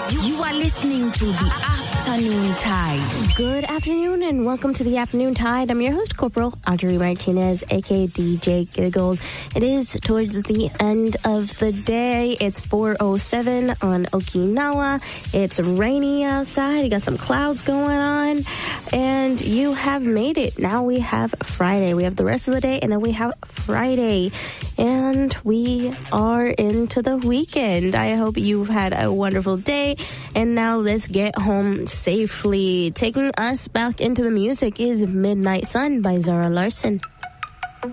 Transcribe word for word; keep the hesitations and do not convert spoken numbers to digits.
You are listening to the Afternoon Tide. Good afternoon and welcome to the Afternoon Tide. I'm your host, Corporal Audrey Martinez, aka D J Giggles. It is towards the end of the day. It's four oh seven on Okinawa. It's rainy outside. You got some clouds going on. And you have made it. Now we have Friday. We have the rest of the day and then we have Friday. And we are into the weekend. I hope you've had a wonderful day. And now let's get home safely. Taking us back into the music is Midnight Sun by Zara Larsson.